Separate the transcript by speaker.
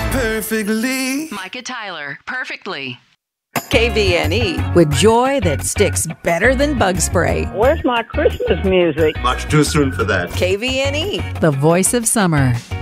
Speaker 1: perfectly.
Speaker 2: Micah Tyler, Perfectly.
Speaker 3: KVNE, with joy that sticks better than bug spray.
Speaker 4: Where's my Christmas music?
Speaker 5: Much too soon for that.
Speaker 3: KVNE,
Speaker 6: The voice of summer.